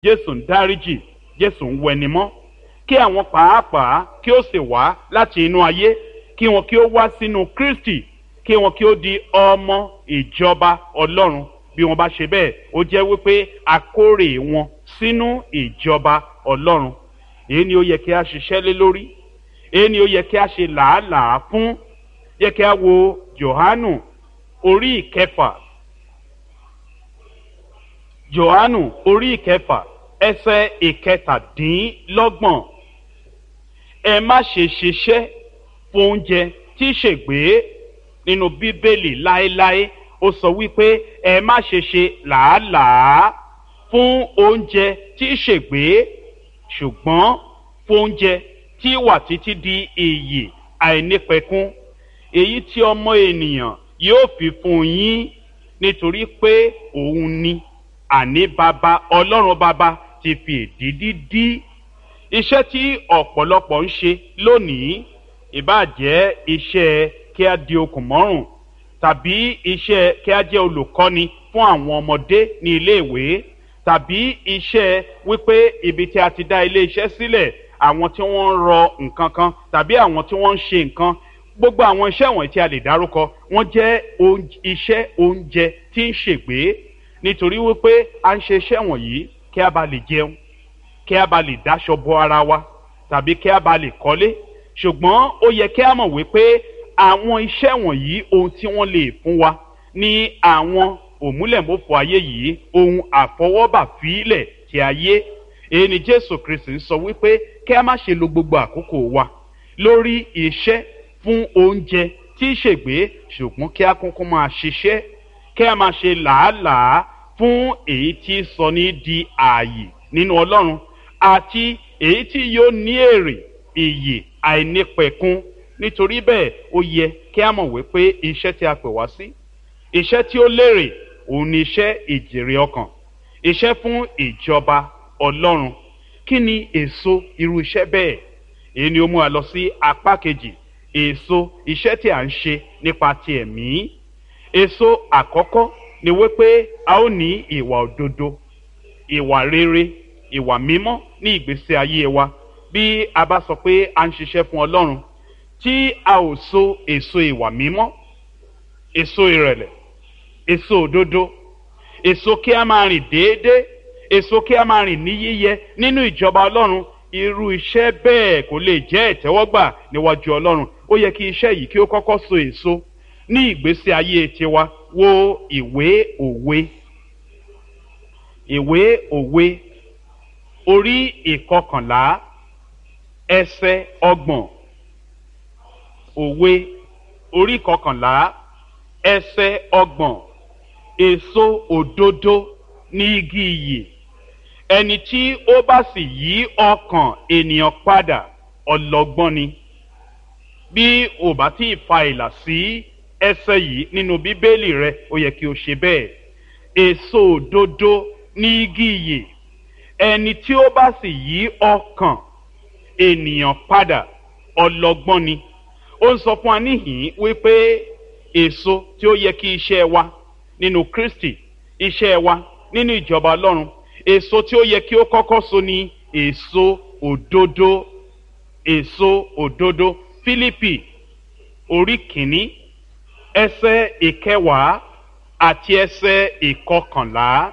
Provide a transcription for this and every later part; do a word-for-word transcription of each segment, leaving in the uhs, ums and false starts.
Jésù ń dáríjì, Jésù ń wẹnimọ́, kí àwọn pàápàá kí ó sì wá láti inú ayé, kí wọn kí ó wá sínú Kristi, kí wọn kí ó di ọmọ ìjọba Ọlọ́run. Bí wọn bá ṣe bẹ́ẹ̀, ó jẹ́ wípé a kórè wọn sínú ìjọba Ọlọ́run. Èyí ni ó yẹ kí a ṣiṣẹ́ lé lórí, èyí ni ó yẹ kí a ṣe làálàá fún. Yẹ kí a wo Jòhánù orí ìkẹfà, Jòhánù orí ìkẹfà ẹsẹ̀ ìkẹtàdínlọ́gbọ̀n. Ẹ má ṣe ṣiṣẹ́ fún oúnjẹ tí ṣègbé. Nínú Bíbélì láéláé ó sọ wípé ẹ má ṣe ṣe làálàá fún oúnjẹ tí ṣègbé, ṣùgbọ́n fún oúnjẹ tí wà títí di ìyè àìnípẹ̀kun, èyí tí ọmọ ènìyàn yóò fi fún yín, nítorí pé òun ni àní baba Ọlọ́run baba ti fi èdìdí dí. Iṣẹ́ tí ọ̀pọ̀lọpọ̀ ń ṣe lónìí, ìbáà jẹ́ iṣẹ́ kí a di okùn mọ́rùn, tàbí iṣẹ́ kí a jẹ́ olùkọ́ni fún àwọn ọmọdé ní iléèwé, tàbí iṣẹ́ wípé ibi tí a ti dá ilé iṣẹ́ sílẹ̀, àwọn tí wọ́n ń rọ nǹkan kan tàbí àwọn tí wọ́n ń ṣe nǹkan. Gbogbo àwọn iṣẹ́ wọ̀nyí tí a lè dárúkọ, wọ́n jẹ́ iṣẹ́ oúnjẹ tí ń ṣègbé, nítorí wípé a ń ṣe iṣẹ́ wọ̀nyí kí a bá lè jẹun, kí a bá lè dáṣọ bo ara wa, tàbí kí a bá lè kọ́lé. Ṣùgbọ́n ó yẹ kí a mọ̀ wípé àwọn iṣẹ́ wọ̀nyí, ohun tí wọ́n lè fún wa ní àwọn òmúlẹ̀mófò ayé yìí, ohun àfọwọ́bà fílẹ̀ ti ayé. Èyí ni Jésù Kristi ń sọ wípé kí a má ṣe lo gbogbo àkókò wa lórí iṣẹ́ fún oúnjẹ tí í ṣègbé, ṣùgbọ́n kí a kúnkú máa ṣiṣẹ́, kí a máa ṣe làálàá fún èyí tí sọ ní di ààyè nínú Ọlọ́run, àti èyí tí yóò ní èrè ìyè àìnípẹ̀kun. Nítorí bẹ́ẹ̀ ó yẹ kí a mọ̀ wípé iṣẹ́ tí a pè wá sí, iṣẹ́ tí ó lérè, òun ni iṣẹ́ ìjèrè ọkàn, iṣẹ́ fún ìjọba Ọlọ́run. Kí ni èso irú iṣẹ́ bẹ́ẹ̀? Èyí ni ó mú wa lọ sí apá kejì, èso iṣẹ́ tí a ń ṣe nípa ti ẹ̀mí. Èso àkọ́kọ́ ni wípé a ó ní ìwà òdodo, ìwà rere, ìwà mímọ́ ní ìgbésí ayé wa. Bí a bá sọ pé a ń ṣiṣẹ́ fún Ọlọ́run, tí a ò so èso ìwà mímọ́, èso ìrẹ̀lẹ̀, èso òdodo, èso kí a máa rìn déédéé, èso kí a máa rìn ní yíyẹ nínú ìjọba Ọlọ́run, irú iṣẹ́ bẹ́ẹ̀ kò lè jẹ́ ìtẹ́wọ́gbà níwájú Ọlọ́run. Ó yẹ kí iṣẹ́ yìí kí ó kọ́kọ́ so èso ní ìgbésí ayé tiwa. Wo ìwé òwe, ìwé òwe orí ìkọkànlá ẹsẹ̀ ọgbọ̀n. Òwe orí kọkànlá ẹsẹ̀ ọgbọ̀n. Èso òdodo ní igi ìyè, ẹni tí ó bá sì yí ọkàn ènìyàn padà ọlọ́gbọ́n ni. Bí o bá tí ì fa ìlà sí ẹsẹ̀ yìí nínú Bíbélì rẹ, ó yẹ kí o ṣe bẹ́ẹ̀. Èso òdodo ní igi ìyè, ẹni tí ó bá sì yí ọkàn ènìyàn padà ọlọ́gbọ́n ni. Ó ń sọ fún wa níhìn wípé èso tí ó yẹ kí iṣẹ́ wa nínú Kristi, iṣẹ́ wa nínú ìjọba Ọlọ́run, èso tí ó yẹ kí ó kọ́kọ́ so ní èso òdodo, èso òdodo. Fílípì orí kìíní ẹsẹ̀ ìkẹwàá àti ẹsẹ̀ ìkọkànlá.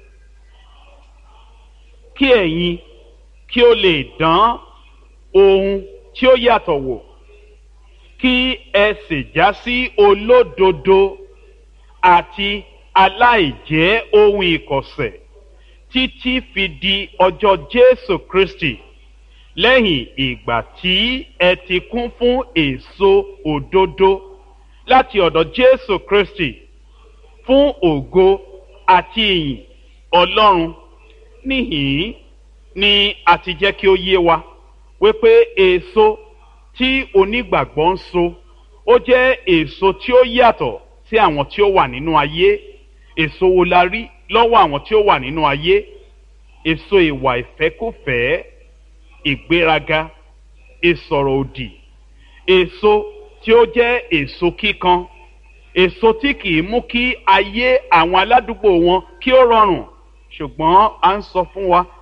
Kí ẹ̀yin kí ó lè dán ohun tí ó yàtọ̀ wò, kí ẹ sì já sí olódodo àti aláìjẹ́ ohun ìkọ̀sẹ̀ títí fi di ọjọ́ Jésù Kristi, lẹ́yìn ìgbà tí ẹ ti kún fún èso òdodo láti ọ̀dọ̀ Jésù Kristi fún ògo àti ìyìn Ọlọ́run. Níhìn ni a ti jẹ́ kí ó yé wa wípé èso tí onígbàgbọ́ ń so, ó jẹ́ èso tí ó yàtọ̀ sí àwọn tí ó wà nínú ayé. Èso wo la rí lọ́wọ́ àwọn tí ó wà nínú ayé? Èso ìwà ìfẹ́kúfẹ̀ẹ́, ìgbéraga, ìsọ̀rọ̀ òdì, èso tí ó jẹ́ èso kíkan, èso tí kìí mú kí ayé àwọn aládùúgbò wọn kí ó rọrùn. Ṣùgbọ́n à ń sọ fún wa